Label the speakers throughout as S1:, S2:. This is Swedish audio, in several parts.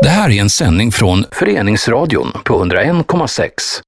S1: Det här är en sändning från Föreningsradion på 101,6.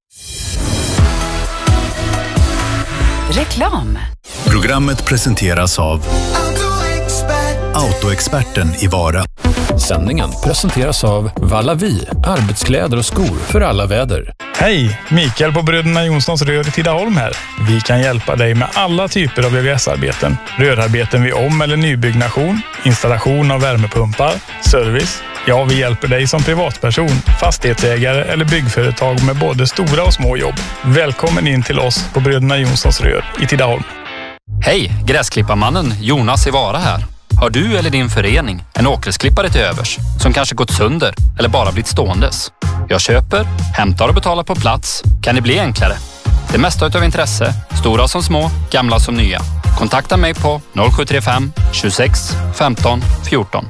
S2: Reklam.
S3: Programmet presenteras av Autoexperten i Vara.
S1: Sändningen presenteras av Vallavi, arbetskläder och skor för alla väder.
S4: Hej, Mikael på Bröderna Jonssons Rör i Tidaholm här. Vi kan hjälpa dig med alla typer av VVS-arbeten. Rörarbeten vid om- eller nybyggnation, installation av värmepumpar, service. Ja, vi hjälper dig som privatperson, fastighetsägare eller byggföretag med både stora och små jobb. Välkommen in till oss på Bröderna Jonssons Rör i Tidaholm.
S5: Hej, gräsklipparmannen Jonas i Vara här. Har du eller din förening en åkersklippare till övers som kanske gått sönder eller bara blivit ståendes? Jag köper, hämtar och betalar på plats. Kan det bli enklare? Det mesta utav intresse, stora som små, gamla som nya. Kontakta mig på 0735 26 15 14.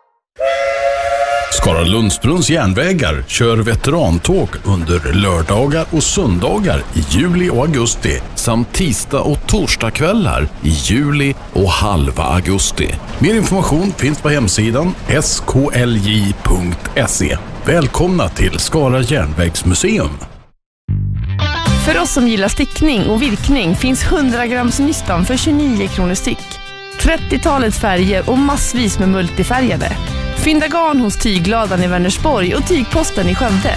S3: Skara Lundsbrunns järnvägar kör veterantåg under lördagar och söndagar i juli och augusti samt tisdag och torsdagskvällar i juli och halva augusti. Mer information finns på hemsidan sklj.se. Välkomna till Skara järnvägsmuseum.
S6: För oss som gillar stickning och virkning finns 100 grams nystan för 29 kronor styck. 30-talet färger och massvis med multifärgade. Fynda garn hos Tygladan i Vänersborg och Tygposten i Skövde.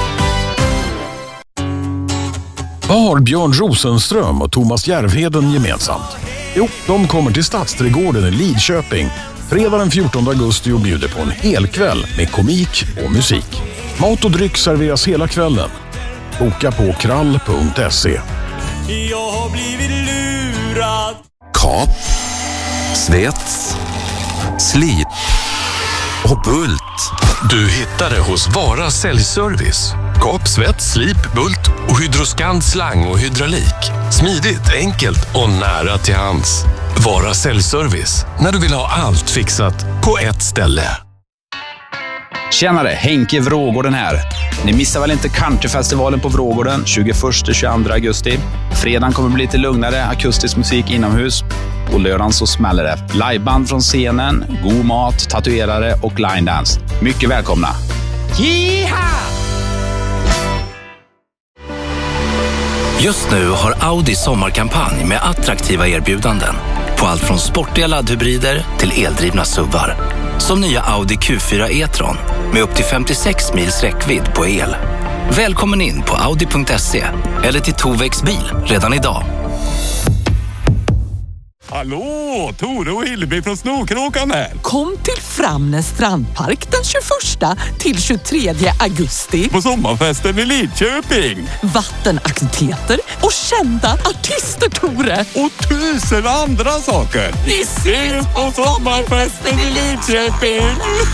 S7: Vad har Björn Rosenström och Thomas Järvheden gemensamt? Jo, de kommer till Stadsträdgården i Lidköping fredag den 14 augusti och bjuder på en hel kväll med komik och musik. Mat och dryck serveras hela kvällen. Boka på krall.se.
S8: Jag har blivit lurad.
S9: Kap, svets, slip och bult. Du hittar det hos Vara säljservice. Kap, svets, slip, bult och Hydroscan slang och hydraulik. Smidigt, enkelt och nära till hands. Vara säljservice. När du vill ha allt fixat på ett ställe.
S10: Tjenare, Henke Vrågården här. Ni missar väl inte Countryfestivalen på Vrågården 21-22 augusti. Fredagen kommer bli lite lugnare, akustisk musik inomhus. På lördagen så smäller det. Liveband från scenen, god mat, tatuerare och line dance. Mycket välkomna. Jiha!
S11: Just nu har Audi sommarkampanj med attraktiva erbjudanden på allt från sportiga laddhybrider till eldrivna SUVar. Som nya Audi Q4 e-tron med upp till 56 mils räckvidd på el. Välkommen in på audi.se eller till Tovex bil redan idag.
S8: Hallå, Tore och Hillevi från Snokråkan här.
S12: Kom till Framnäs strandpark den 21 till 23 augusti.
S8: På sommarfesten i Lidköping.
S12: Vattenaktiviteter och kända artister, Tore.
S8: Och 1000 andra saker.
S12: Vi ses på sommarfesten i Lidköping.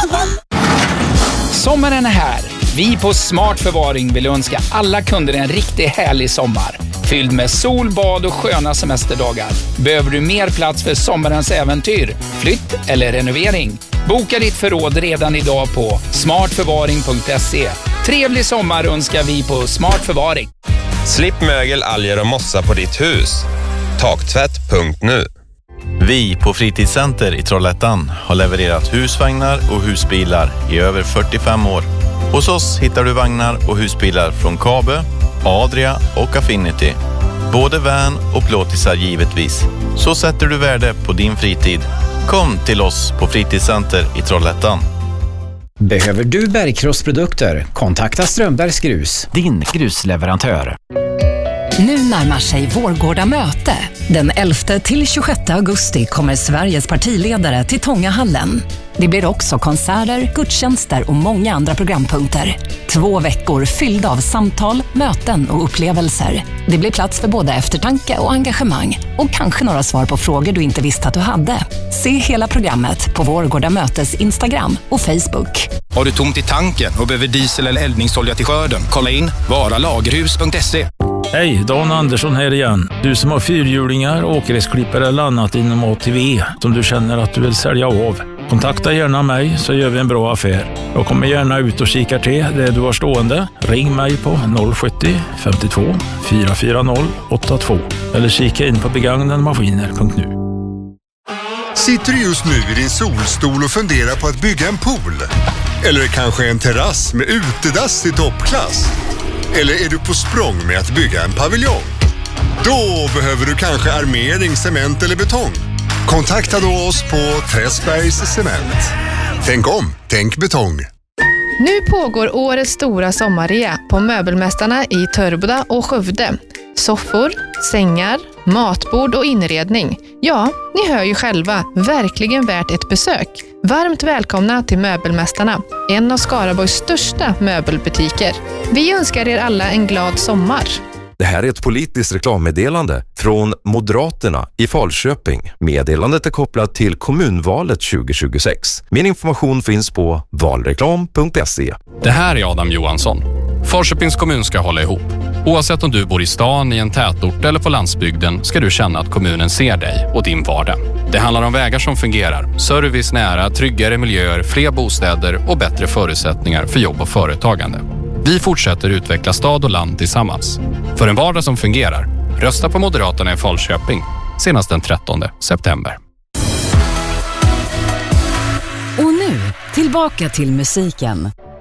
S13: Sommaren är här. Vi på Smart Förvaring vill önska alla kunder en riktigt härlig sommar. Fylld med sol, bad och sköna semesterdagar. Behöver du mer plats för sommarens äventyr, flytt eller renovering? Boka ditt förråd redan idag på smartförvaring.se. Trevlig sommar önskar vi på Smart Förvaring.
S14: Slipp mögel, alger och mossa på ditt hus. Taktvätt.nu.
S15: Vi på Fritidscenter i Trollhättan har levererat husvagnar och husbilar i över 45 år. Hos oss hittar du vagnar och husbilar från Kabe, Adria och Affinity. Både van och plåtisar givetvis. Så sätter du värde på din fritid. Kom till oss på Fritidscenter i Trollhättan.
S16: Behöver du bergkrossprodukter? Kontakta Strömbergs Grus, din grusleverantör.
S2: Nu närmar sig Vårgårda möte. Den 11 till 26 augusti kommer Sveriges partiledare till Tångahallen. Det blir också konserter, gudstjänster och många andra programpunkter. 2 veckor fyllda av samtal, möten och upplevelser. Det blir plats för både eftertanke och engagemang. Och kanske några svar på frågor du inte visste att du hade. Se hela programmet på Vårgårda mötes Instagram och Facebook.
S17: Har du tomt i tanken och behöver diesel eller eldningsolja till skörden? Kolla in varalagerhus.se.
S18: Hej, Dan Andersson här igen. Du som har fyrhjulingar, åkgräsklippare eller annat inom ATV som du känner att du vill sälja av. Kontakta gärna mig så gör vi en bra affär. Jag kommer gärna ut och kikar till det du har stående. Ring mig på 070 52 440 82 eller kika in på begagnadmaskiner.nu.
S19: Sitter du just nu i din solstol och funderar på att bygga en pool? Eller kanske en terrass med utedass i toppklass? Eller är du på språng med att bygga en paviljong? Då behöver du kanske armering, cement eller betong. Kontakta då oss på Träsbergs Cement. Tänk om, tänk betong.
S6: Nu pågår årets stora sommarrea på Möbelmästarna i Törboda och Skövde. Soffor, sängar, matbord och inredning. Ja, ni hör ju själva, verkligen värt ett besök. Varmt välkomna till Möbelmästarna, en av Skaraborgs största möbelbutiker. Vi önskar er alla en glad sommar.
S20: Det här är ett politiskt reklammeddelande från Moderaterna i Falköping. Meddelandet är kopplat till kommunvalet 2026. Mer information finns på valreklam.se.
S5: Det här är Adam Johansson. Falköpings kommun ska hålla ihop. Oavsett om du bor i stan, i en tätort eller på landsbygden ska du känna att kommunen ser dig och din vardag. Det handlar om vägar som fungerar, service nära, tryggare miljöer, fler bostäder och bättre förutsättningar för jobb och företagande. Vi fortsätter utveckla stad och land tillsammans. För en vardag som fungerar, rösta på Moderaterna i Falköping senast den 13 september.
S2: Och nu, tillbaka till musiken.